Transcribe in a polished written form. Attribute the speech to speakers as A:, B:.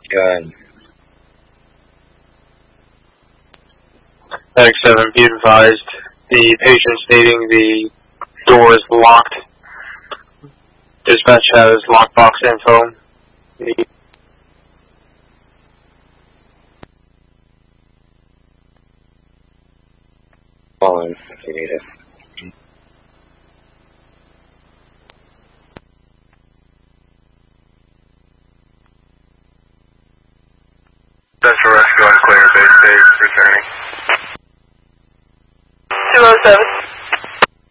A: Good.
B: Medic 7, be advised. The patient stating the door is locked. Dispatch has lockbox info.
A: Call in if you need it.
C: Central Rescue on clear, base state, returning.
D: 207.